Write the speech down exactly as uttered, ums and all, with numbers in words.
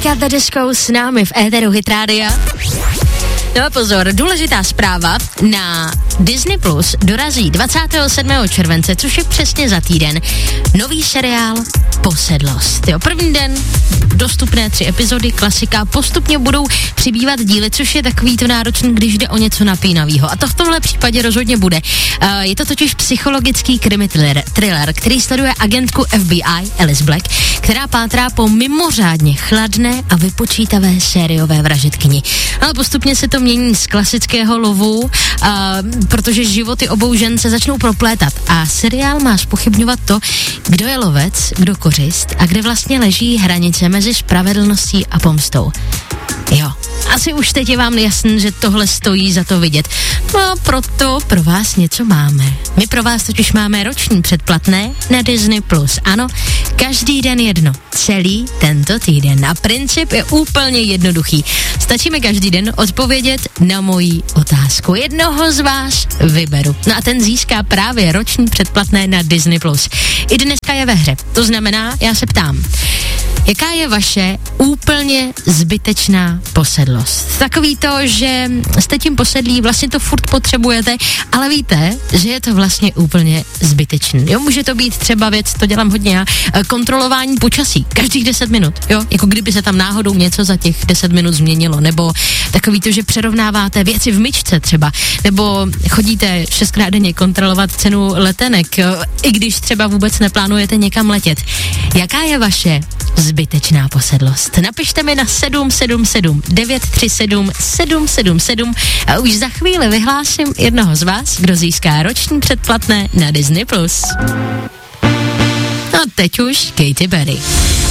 Panic at the Disco s námi v éteru Hit Rádia. No a pozor, důležitá zpráva, na Disney Plus dorazí dvacátého sedmého července, což je přesně za týden, nový seriál Posedlost. Jo, první den dostupné tři epizody, klasika, postupně budou přibývat díly, což je takový to náročný, když jde o něco napínavého. A to v tomhle případě rozhodně bude. Uh, je to totiž psychologický krimi thriller, thriller, který sleduje agentku F B I Alice Black, která pátrá po mimořádně chladné a vypočítavé sériové vražedkyni. Ale postupně se to mění z klasického lovu, uh, protože životy obou žen se začnou proplétat a seriál má zpochybňovat to, kdo je lovec, kdo kořist a kde vlastně leží hranice mezi spravedlností a pomstou. Jo, asi už teď je vám jasný, že tohle stojí za to vidět. No a proto pro vás něco máme. My pro vás totiž máme roční předplatné na Disney Plus. Ano, každý den jedno. Celý tento týden. A princip je úplně jednoduchý. Stačí mi každý den odpovědět na moji otázku. Jednoho z vás vyberu. No a ten získá právě roční předplatné na Disney Plus. I dneska je ve hře. To znamená, já se ptám, jaká je vaše úplně zbytečná posedlost? Takový to, že jste tím posedlí, vlastně to furt potřebujete, ale víte, že je to vlastně úplně zbytečný. Jo, může to být třeba věc, to dělám hodně já, kontrolování počasí, každých deset minut, jo, jako kdyby se tam náhodou něco za těch deset minut změnilo, nebo takový to, že přerovnáváte věci v myčce třeba, nebo chodíte šestkrát denně kontrolovat cenu letenek, jo, i když třeba vůbec neplánujete někam letět. Jaká je vaše zbytečná posedlost? Napište mi na sedm sedm sedm devět tři sedm sedm sedm sedm a už za chvíli vyhlásím jednoho z vás, kdo získá roční předplatné na Disney Plus. A teď už Katy Perry.